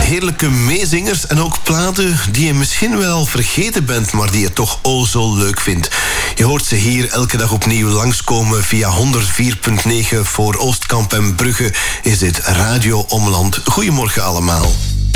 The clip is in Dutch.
heerlijke meezingers en ook platen die je misschien wel vergeten bent, maar die je toch zo leuk vindt. Je hoort ze hier elke dag opnieuw langskomen via 104.9 voor Oostkamp en Brugge. Is dit Radio Omland. Goedemorgen allemaal.